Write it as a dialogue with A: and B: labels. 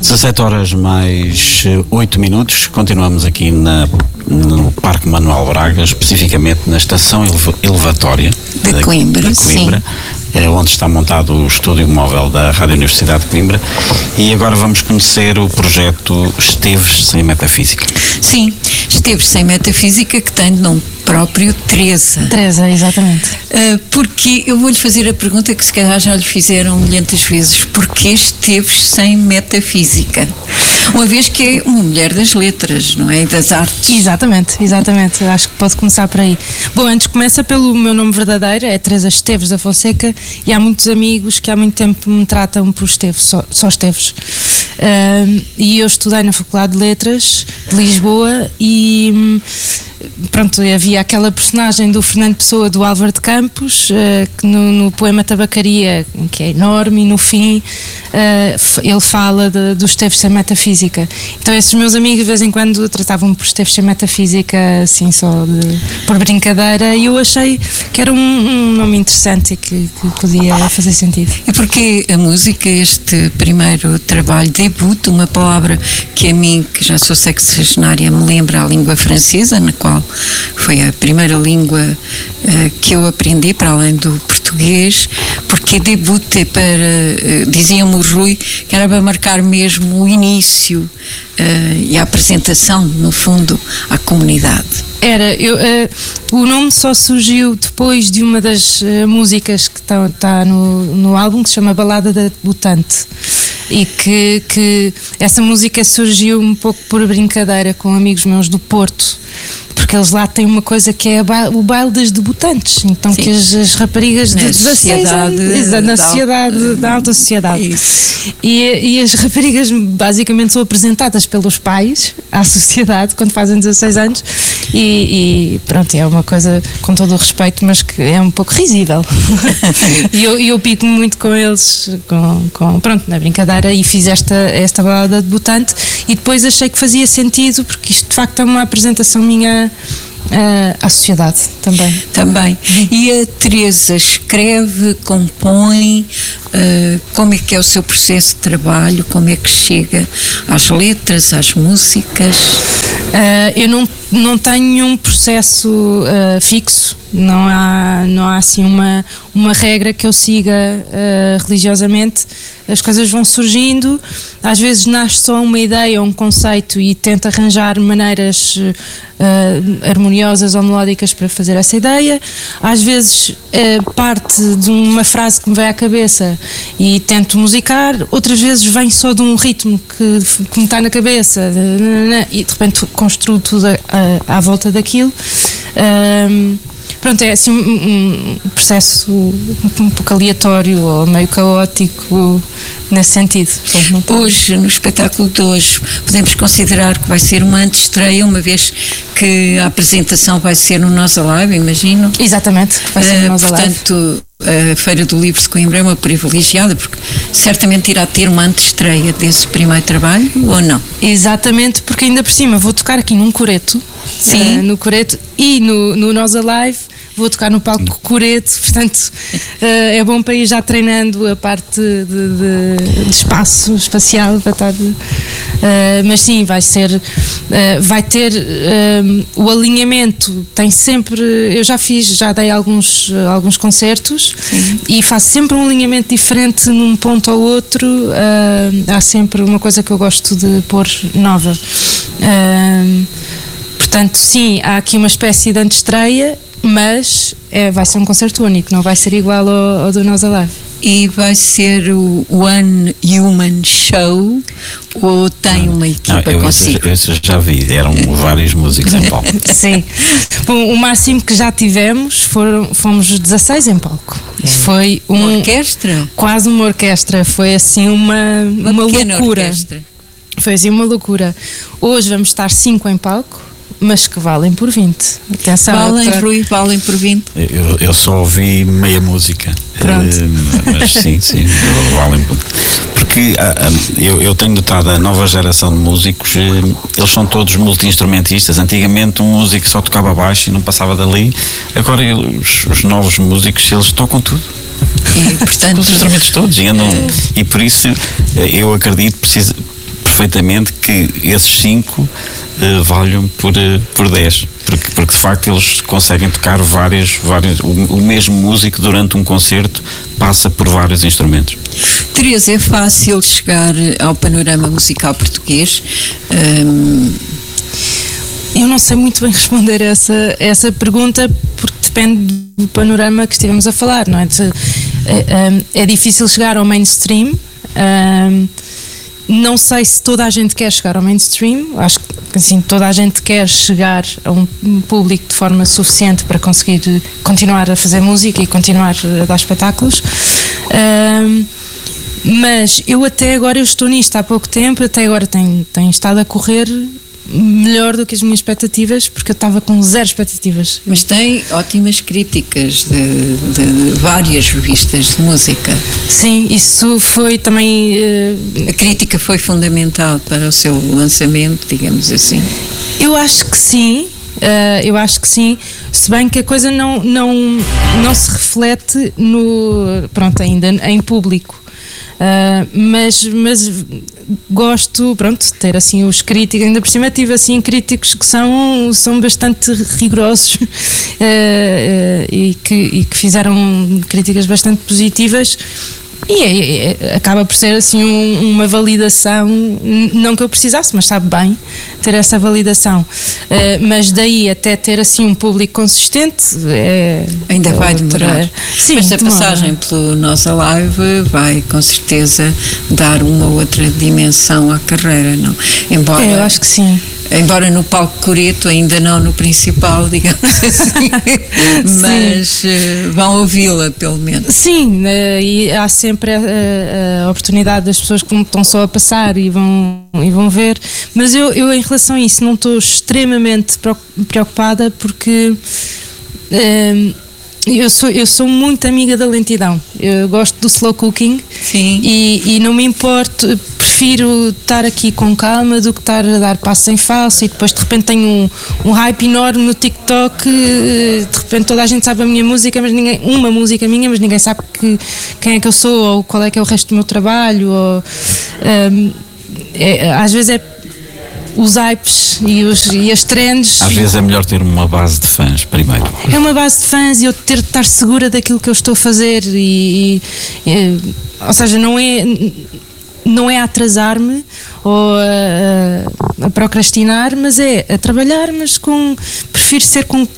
A: 17 horas mais 8 minutos, continuamos aqui no Parque Manuel Braga, especificamente na estação elevatória
B: de Coimbra,
A: onde está montado o estúdio móvel da Rádio Universidade de Coimbra, e agora vamos conhecer o projeto Esteves Sem Metafísica.
B: Sim, Esteves Sem Metafísica, que tem de nome próprio Teresa.
C: Teresa, exatamente.
B: Porque eu vou-lhe fazer a pergunta que se calhar já lhe fizeram milhentas vezes: porquê Esteves Sem Metafísica? Uma vez que é uma mulher das letras, não é? E das artes.
C: Exatamente. Acho que pode começar por aí. Bom, antes começa pelo meu nome verdadeiro, é Teresa Esteves da Fonseca, e há muitos amigos que há muito tempo me tratam por Esteves, só Esteves. E eu estudei na Faculdade de Letras de Lisboa e... pronto, havia aquela personagem do Fernando Pessoa, do Álvaro de Campos, que no poema Tabacaria, que é enorme, e no fim ele fala dos Esteves Sem Metafísica. Então esses meus amigos de vez em quando tratavam-me por Esteves Sem Metafísica, assim só por brincadeira, e eu achei que era um nome interessante e que podia fazer sentido.
B: E porque a música, este primeiro trabalho, debut, uma palavra que a mim, que já sou sexagenária, me lembra a língua francesa, na qual foi a primeira língua que eu aprendi, para além do português, porque debut é para, dizia-me o Rui, que era para marcar mesmo o início e a apresentação, no fundo, à comunidade.
C: O nome só surgiu depois de uma das músicas que está no álbum, que se chama Balada da Debutante, e que essa música surgiu um pouco por brincadeira com amigos meus do Porto, porque eles lá têm uma coisa que é o baile das debutantes, então sim, que as raparigas de 16 anos, na sociedade, da alta sociedade, e as raparigas basicamente são apresentadas pelos pais à sociedade quando fazem 16 anos e pronto, é uma coisa, com todo o respeito, mas que é um pouco risível. E eu pico muito com eles, pronto, na brincadeira, e fiz esta balada debutante, e depois achei que fazia sentido, porque isto de facto é uma apresentação minha à sociedade também.
B: E a Teresa escreve, compõe, como é que é o seu processo de trabalho, como é que chega às letras, às músicas?
C: Eu não tenho um processo fixo, não há assim uma regra que eu siga religiosamente. As coisas vão surgindo, às vezes nasce só uma ideia ou um conceito e tento arranjar maneiras harmoniosas ou melódicas para fazer essa ideia. Às vezes parte de uma frase que me vem à cabeça e tento musicar. Outras vezes vem só de um ritmo que me está na cabeça e de repente construo tudo à volta daquilo. Pronto, é assim um processo um pouco aleatório ou meio caótico nesse sentido.
B: Hoje, no espetáculo de hoje, podemos considerar que vai ser uma antestreia, uma vez que a apresentação vai ser no Nós Alive, imagino.
C: Exatamente, vai ser no Nós Alive.
B: Portanto, a Feira do Livro de Coimbra é uma privilegiada, porque certamente irá ter uma antestreia desse primeiro trabalho, ou não?
C: Exatamente, porque ainda por cima vou tocar aqui num coreto. Sim. No coreto e no Nós Alive vou tocar no palco coreto, portanto é bom para ir já treinando a parte de espaço espacial para estar, mas sim, vai ter o alinhamento, tem sempre, eu já dei alguns concertos. Sim. E faço sempre um alinhamento diferente num ponto ou outro, há sempre uma coisa que eu gosto de pôr nova. Portanto, sim, há aqui uma espécie de antestreia, mas vai ser um concerto único, não vai ser igual ao do Nós Alive.
B: E vai ser o One Human Show, ou tem uma equipa consigo?
A: Eu já vi, eram vários músicos em palco.
C: Sim. Bom, o máximo que já tivemos fomos 16 em palco. Foi
B: uma orquestra?
C: Quase uma orquestra, foi assim uma loucura. Orquestra. Foi assim uma loucura. Hoje vamos estar 5 em palco, mas que valem por 20. Atenção,
B: valem por 20.
A: Eu só ouvi meia música.
C: Pronto.
A: Mas sim, valem por... Porque eu tenho notado a nova geração de músicos, eles são todos multi-instrumentistas. Antigamente um músico só tocava baixo e não passava dali. Agora os novos músicos, eles tocam tudo.
B: E, portanto,
A: os instrumentos todos e por isso eu acredito perfeitamente que esses 5 valham por 10, porque de facto eles conseguem tocar vários o mesmo músico durante um concerto passa por vários instrumentos.
B: Teresa, é fácil chegar ao panorama musical português?
C: Eu não sei muito bem responder essa pergunta, porque depende do panorama que estivemos a falar, não é? É difícil chegar ao mainstream. Não sei se toda a gente quer chegar ao mainstream. Acho que assim, toda a gente quer chegar a um público de forma suficiente para conseguir continuar a fazer música e continuar a dar espetáculos. Mas eu até agora, eu estou nisto há pouco tempo, até agora tenho estado a correr melhor do que as minhas expectativas, porque eu estava com 0 expectativas.
B: Mas tem ótimas críticas de várias revistas de música.
C: Sim, isso foi também...
B: A crítica foi fundamental para o seu lançamento, digamos assim.
C: Eu acho que sim, se bem que a coisa não se reflete pronto, ainda em público. Mas gosto, pronto, de ter assim os críticos, ainda por cima tive assim críticos que são bastante rigorosos e que fizeram críticas bastante positivas. E acaba por ser assim uma validação, não que eu precisasse, mas sabe bem ter essa validação. Mas daí até ter assim um público consistente
B: ainda vai demorar.
C: Sim,
B: esta passagem pelo nosso live vai com certeza dar uma outra dimensão à carreira, não? Embora
C: eu acho que sim.
B: Embora no palco coreto, ainda não no principal, digamos assim, mas vão ouvi-la pelo menos.
C: Sim, e há sempre a oportunidade das pessoas que estão só a passar e vão ver, mas eu em relação a isso não estou extremamente preocupada, porque eu sou muito amiga da lentidão. Eu gosto do slow cooking.
B: Sim.
C: E não me importo, prefiro estar aqui com calma do que estar a dar passos em falso e depois de repente tenho um hype enorme no TikTok, de repente toda a gente sabe a minha música, mas uma música minha, mas ninguém sabe quem é que eu sou ou qual é que é o resto do meu trabalho. Às vezes os hypes e as trends.
A: Às vezes é melhor ter uma base de fãs primeiro.
C: É uma base de fãs e eu ter de estar segura daquilo que eu estou a fazer ou seja, não é a atrasar-me ou a procrastinar, mas é a trabalhar, mas prefiro ser com